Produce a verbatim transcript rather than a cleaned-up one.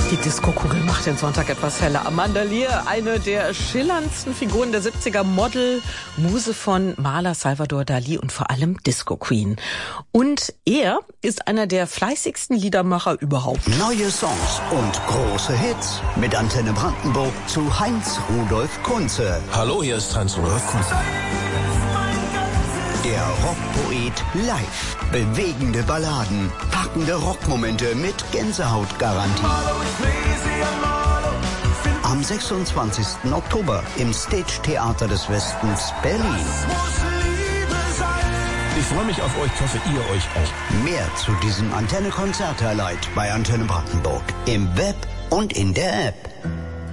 Die Disco-Kugel macht den Sonntag etwas heller. Amanda Lear, eine der schillerndsten Figuren der siebziger, Model, Muse von Maler Salvador Dali und vor allem Disco-Queen. Und er ist einer der fleißigsten Liedermacher überhaupt. Neue Songs und große Hits mit Antenne Brandenburg zu Heinz Rudolf Kunze. Hallo, hier ist Heinz Rudolf Kunze. Der Rockpoet live. Bewegende Balladen, packende Rockmomente mit Gänsehautgarantie. Am sechsundzwanzigsten Oktober im Stage Theater des Westens Berlin. Ich freue mich auf euch, ich hoffe, ihr euch auch. Mehr zu diesem Antenne-Konzert-Highlight bei Antenne Brandenburg im Web und in der App.